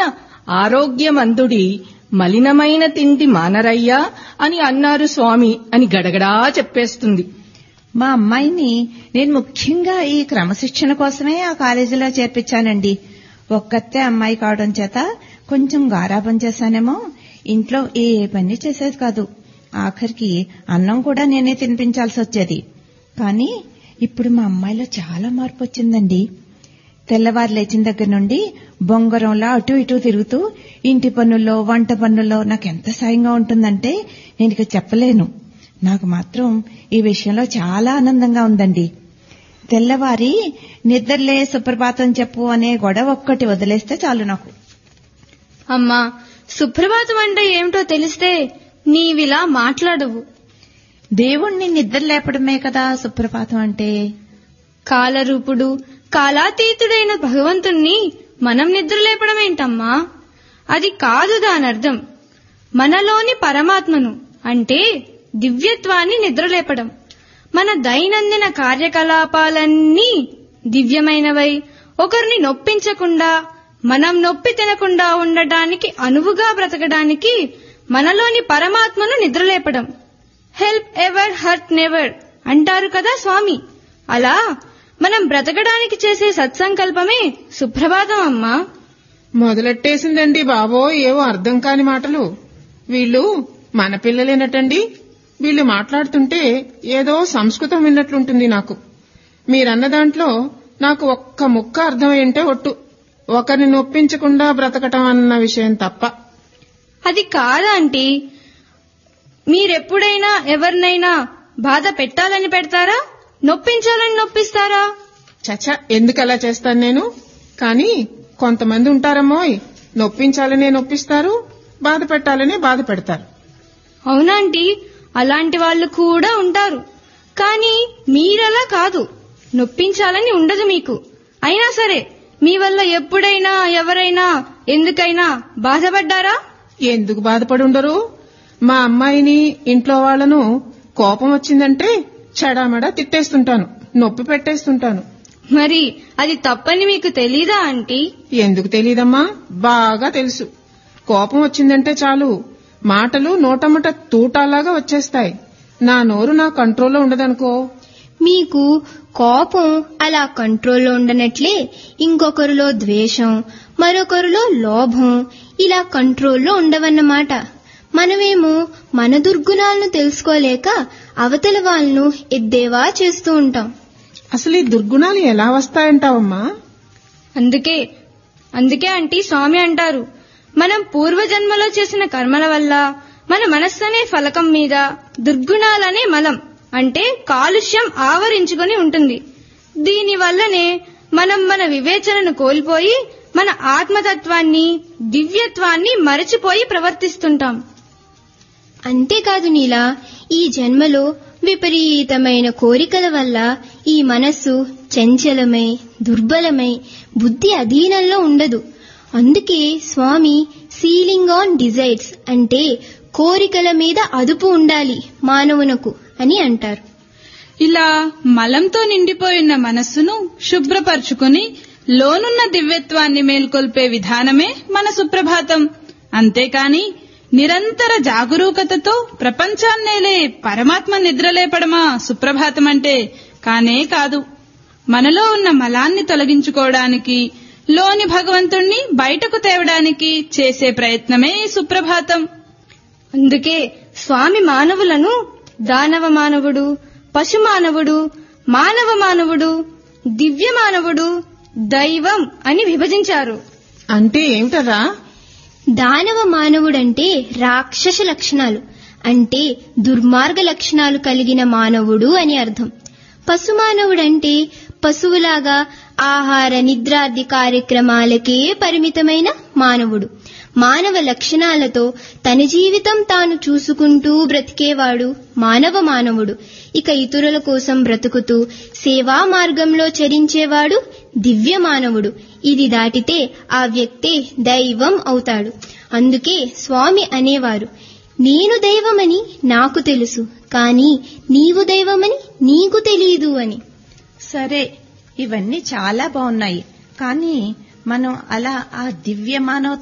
కావున ఆరోగ్యమందుడి, మలినమైన తిండి మానరయ్యా అని అన్నారు స్వామి అని గడగడా చెప్పేస్తుంది. మా అమ్మాయిని నేను ముఖ్యంగా ఈ క్రమశిక్షణ కోసమే ఆ కాలేజీలో చేర్పించానండి. ఒక్కతే అమ్మాయి కావడం చేత కొంచెం గారాబం చేశానేమో, ఇంట్లో ఏ పని చేసేది కాదు. ఆఖరికి అన్నం కూడా నేనే తినిపించాల్సి వచ్చేది. కానీ ఇప్పుడు మా అమ్మాయిలో చాలా మార్పు వచ్చిందండి. తెల్లవారు లేచిన దగ్గర నుండి బొంగరంలా అటు ఇటు తిరుగుతూ ఇంటి పనుల్లో వంట పనుల్లో నాకెంత సాయంగా ఉంటుందంటే నేను ఇక చెప్పలేను. నాకు మాత్రం ఈ విషయంలో చాలా ఆనందంగా ఉందండి. తెల్లవారి నిద్రలే సుప్రభాతం చెప్పు అనే గొడవ ఒక్కటి వదిలేస్తే చాలు నాకు. అమ్మా, సుప్రభాతం అంటే ఏమిటో తెలిస్తే నీవిలా మాట్లాడవు. దేవుణ్ణి నిద్ర లేపడమే కదా సుప్రభాతం అంటే. కాలరూపుడు, కాలాతీతుడైన భగవంతుణ్ణి మనం నిద్రలేపడమేంటమ్మా? అది కాదు దానర్థం. మనలోని పరమాత్మను అంటే దివ్యత్వాన్ని నిద్రలేపడం. మన దైనందిన కార్యకలాపాలన్నీ దివ్యమైనవై ఒకరిని నొప్పించకుండా, మనం నొప్పి తినకుండా ఉండటానికి, అనువుగా బ్రతకడానికి మనలోని పరమాత్మను నిద్రలేపడం. హెల్ప్ ఎవర్, హర్ట్ నెవర్ అంటారు కదా స్వామి. అలా మనం బ్రతకడానికి చేసే సత్సంకల్పమే సుప్రభాతం అమ్మా. మొదలెట్టేసిందండి బాబో ఏవో అర్థం కాని మాటలు. వీళ్ళు మన పిల్లలేనటండి. వీళ్ళు మాట్లాడుతుంటే ఏదో సంస్కృతం విన్నట్లుంటుంది నాకు. మీరన్న దాంట్లో నాకు ఒక్క ముక్క అర్థమైంటే ఒట్టు. ఒకరిని నొప్పించకుండా బ్రతకటం అన్న విషయం తప్ప. అది కాదంటీ. మీరెప్పుడైనా ఎవరినైనా బాధ పెట్టాలని పెడతారా, నొప్పించాలని నొప్పిస్తారా? చచ్చా, ఎందుకలా చేస్తాను నేను? కానీ కొంతమంది ఉంటారమ్మోయ్, నొప్పించాలనే నొప్పిస్తారు, బాధ పెట్టాలనే బాధ పెడతారు. అవునాంటీ, అలాంటి వాళ్ళు కూడా ఉంటారు. కానీ మీరలా కాదు, నొప్పించాలని ఉండదు మీకు. అయినా సరే మీ వల్ల ఎప్పుడైనా ఎవరైనా ఎందుకైనా బాధపడ్డారా? ఎందుకు బాధపడి ఉండరు? మా అమ్మాయిని, ఇంట్లో వాళ్లను కోపం వచ్చిందంటే చెడామడా తిట్టేస్తుంటాను, నొప్పి పెట్టేస్తుంటాను. మరి అది తప్పని మీకు తెలీదా ఆంటీ? ఎందుకు తెలీదమ్మా, బాగా తెలుసు. కోపం వచ్చిందంటే చాలు మాటలు నోటమట తూటాలాగా వచ్చేస్తాయి. నా నోరు నా కంట్రోల్లో ఉండదనుకో. మీకు కోపం అలా కంట్రోల్లో ఉండనట్లే ఇంకొకరిలో ద్వేషం, మరొకరిలో లోభం ఇలా కంట్రోల్లో ఉండవన్నమాట. మనమేమో మన దుర్గుణాలను తెలుసుకోలేక అవతల వాళ్ళను ఎద్దేవా చేస్తూ ఉంటాం. అసలు ఈ దుర్గుణాలు ఎలా వస్తాయంటావమ్మా? అందుకే ఆంటీ స్వామి అంటారు, మనం పూర్వజన్మలో చేసిన కర్మల వల్ల మన మనస్సనే ఫలకం మీద దుర్గుణాలనే మలం అంటే కాలుష్యం ఆవరించుకొని ఉంటుంది. దీనివల్లనే మనం మన వివేచనను కోల్పోయి మన ఆత్మతత్వాన్ని, దివ్యత్వాన్ని మరచిపోయి ప్రవర్తిస్తుంటాం. అంతేకాదు నీలా, ఈ జన్మలో విపరీతమైన కోరికల వల్ల ఈ మనస్సు చంచలమై దుర్బలమై బుద్ధి అధీనంలో ఉండదు. అందుకే స్వామి సీలింగ్ ఆన్ డిజైర్స్ అంటే కోరికల మీద అదుపు ఉండాలి మానవునకు అని అంటారు. ఇలా మలంతో నిండిపోయిన మనస్సును శుభ్రపరచుకుని లోనున్న దివ్యత్వాన్ని మేల్కొల్పే విధానమే మన సుప్రభాతం. అంతేకాని నిరంతర జాగరూకతతో ప్రపంచాన్నేలే పరమాత్మ నిద్రలేపడమా సుప్రభాతం అంటే? కానే కాదు. మనలో ఉన్న మలాన్ని తొలగించుకోవడానికి, లోని భగవంతుణ్ణి బయటకు తేవడానికి చేసే ప్రయత్నమే ఈ సుప్రభాతం. అందుకే స్వామి మానవులను దానవ మానవుడు, పశు మానవుడు, మానవ మానవుడు, దివ్య మానవుడు, దైవం అని విభజించారు. అంటే ఏమిటరా? దానవ మానవుడంటే రాక్షస లక్షణాలు అంటే దుర్మార్గ లక్షణాలు కలిగిన మానవుడు అని అర్థం. పశు మానవుడంటే పశువులాగా ఆహార నిద్రాది కార్యక్రమాలకే పరిమితమైన మానవుడు. మానవ లక్షణాలతో తన జీవితం తాను చూసుకుంటూ బ్రతికేవాడు మానవ మానవుడు. ఇక ఇతరుల కోసం బ్రతుకుతూ సేవా మార్గంలో చరించేవాడు దివ్య మానవుడు. ఇది దాటితే ఆ వ్యక్తే దైవం అవుతాడు. అందుకే స్వామి అనేవారు, నేను దైవమని నాకు తెలుసు, కానీ నీవు దైవమని నీకు తెలియదు అని. సరే, ఇవన్నీ చాలా బాగున్నాయి. కానీ మనం అలా ఆ దివ్య మానవ